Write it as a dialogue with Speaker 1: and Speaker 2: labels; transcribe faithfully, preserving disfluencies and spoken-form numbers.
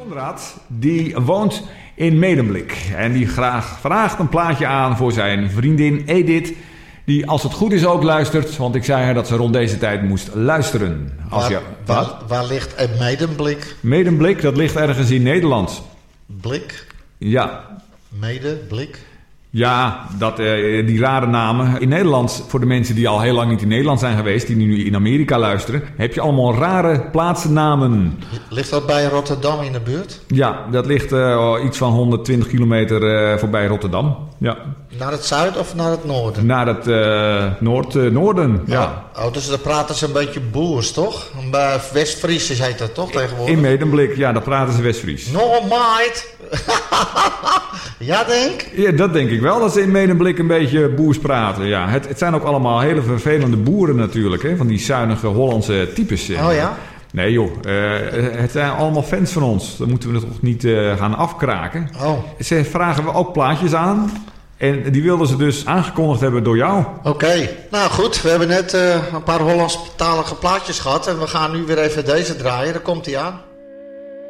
Speaker 1: Konrad, die woont in Medemblik. En die graag vraagt een plaatje aan voor zijn vriendin Edith. Die als het goed is ook luistert. Want ik zei haar dat ze rond deze tijd moest luisteren. Als
Speaker 2: waar,
Speaker 1: je,
Speaker 2: waar, waar ligt Medemblik?
Speaker 1: Medemblik, dat ligt ergens in Nederland.
Speaker 2: Blik?
Speaker 1: Ja.
Speaker 2: Medeblik?
Speaker 1: Ja, dat, uh, die rare namen. In Nederland, voor de mensen die al heel lang niet in Nederland zijn geweest, die nu in Amerika luisteren, heb je allemaal rare plaatsnamen.
Speaker 2: Ligt dat bij Rotterdam in de buurt?
Speaker 1: Ja, dat ligt uh, iets van honderdtwintig kilometer uh, voorbij Rotterdam. Ja.
Speaker 2: Naar het zuiden of naar het noorden?
Speaker 1: Naar het uh, noord, uh, noorden, ja.
Speaker 2: Oh, oh, dus daar praten ze een beetje boers, toch? West-Fries heet dat toch tegenwoordig?
Speaker 1: In Medemblik, ja, daar praten ze West-Fries.
Speaker 2: No, mate! Ja, denk?
Speaker 1: Ja, dat denk ik wel, dat ze in Medemblik een beetje boers praten. Ja, het, het zijn ook allemaal hele vervelende boeren natuurlijk, hè, van die zuinige Hollandse types.
Speaker 2: Oh ja?
Speaker 1: Nee joh, uh, het zijn allemaal fans van ons. Dan moeten we het toch niet uh, gaan afkraken.
Speaker 2: Oh.
Speaker 1: Ze vragen we ook plaatjes aan. En die wilden ze dus aangekondigd hebben door jou.
Speaker 2: Oké, okay. Nou goed, we hebben net uh, een paar Hollandstalige plaatjes gehad. En we gaan nu weer even deze draaien, daar komt hij aan.